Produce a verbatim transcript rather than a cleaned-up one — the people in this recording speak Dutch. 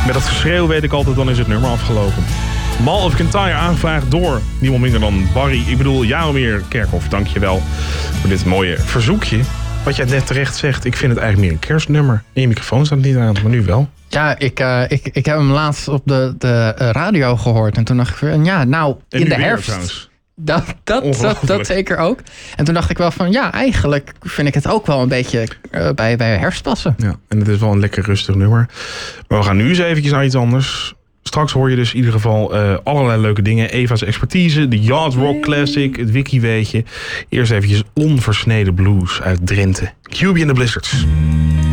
Met dat geschreeuw weet ik altijd, dan is het nummer afgelopen. Mall of Kintyre aangevraagd door niemand minder dan Barry. Ik bedoel, Jaromir Kerkhoff, dank je wel voor dit mooie verzoekje. Wat jij net terecht zegt, ik vind het eigenlijk meer een kerstnummer. En je microfoon staat niet aan, maar nu wel. Ja, ik, uh, ik, ik heb hem laatst op de, de uh, radio gehoord. En toen dacht ik van, ja, nou, en in de weer, herfst. Trouwens. Dat, dat, dat, dat zeker ook. En toen dacht ik wel van, ja, eigenlijk vind ik het ook wel een beetje uh, bij, bij herfst passen. Ja, en het is wel een lekker rustig nummer. Maar we gaan nu eens eventjes naar iets anders. Straks hoor je dus in ieder geval uh, allerlei leuke dingen. Eva's expertise, de Yacht Rock Classic, het wiki weetje. Eerst eventjes onversneden blues uit Drenthe. Q B and the Blizzards.